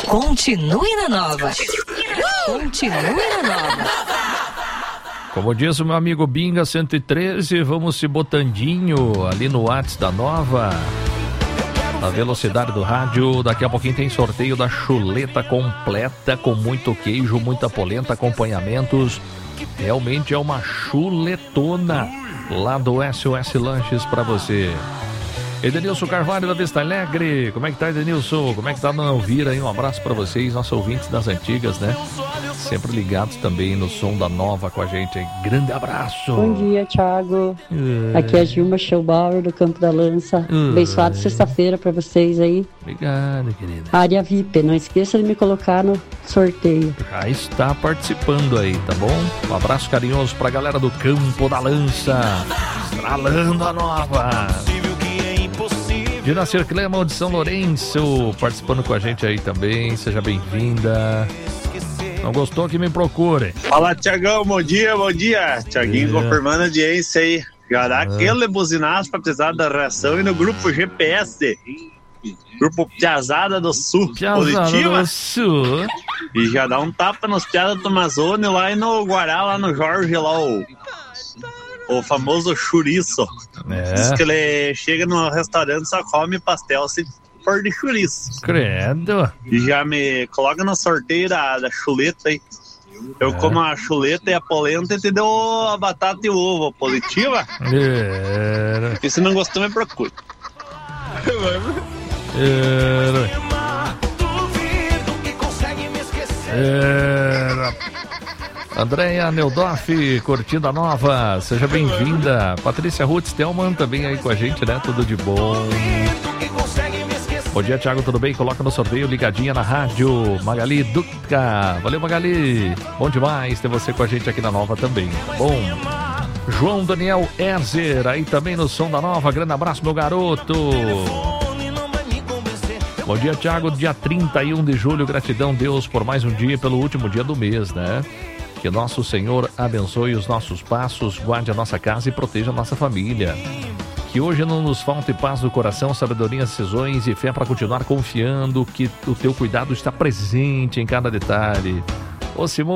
Continue na Nova. Continue na Nova. Como diz o meu amigo Binga 113, vamos se botandinho ali no WhatsApp da Nova. Na velocidade do rádio, daqui a pouquinho tem sorteio da chuleta completa, com muito queijo, muita polenta, acompanhamentos. Realmente é uma chuletona lá do SOS Lanches pra você. Edenilson Carvalho da Vista Alegre, como é que tá, Edenilson? Como é que tá, Dona Elvira aí? Um abraço pra vocês, nossos ouvintes das antigas, né? Sempre ligados também no som da Nova com a gente aí. Grande abraço. Bom dia, Thiago. Aqui é a Gilma Schellbauer do Campo da Lança. Abençoada sexta-feira pra vocês aí. Obrigado, querida. Área VIP, não esqueça de me colocar no sorteio. Já está participando aí, tá bom? Um abraço carinhoso pra galera do Campo da Lança. Estralando a Nova. De Nascer Clema de São Lourenço, participando com a gente aí também. Seja bem-vinda. Não gostou que me procure. Fala, Tiagão, bom dia. Tiaguinho confirmando a audiência aí. Já dá aquele buzinaço pra precisar da reação e no grupo GPS. Grupo Piazada do Sul. Piazada do Sul. E já dá um tapa nos Piadas do Tomazone lá e no Guará, lá no Jorge, lá o famoso chouriço. Diz que ele chega no restaurante e só come pastel se for de chouriço. Credo. E já me coloca no sorteio da chuleta aí. Eu como a chuleta e a polenta e te dou a batata e o ovo. Positiva? E se não gostou, me procure. Andréia Neudoff, curtindo a Nova, seja bem-vinda. Patrícia Ruth Stelman também aí com a gente, né? Tudo de bom. Bom dia, Thiago, tudo bem? Coloca no sorteio, ligadinha na rádio. Magali Duca, valeu, Magali. Bom demais ter você com a gente aqui na Nova também, tá bom? João Daniel Erzer, aí também no som da Nova, grande abraço, meu garoto. Bom dia, Thiago, dia 31 de julho, gratidão, Deus, por mais um dia, pelo último dia do mês, né? Que nosso Senhor abençoe os nossos passos, guarde a nossa casa e proteja a nossa família. Que hoje não nos falte paz do coração, sabedoria, decisões e fé para continuar confiando que o teu cuidado está presente em cada detalhe. Ô, Simão.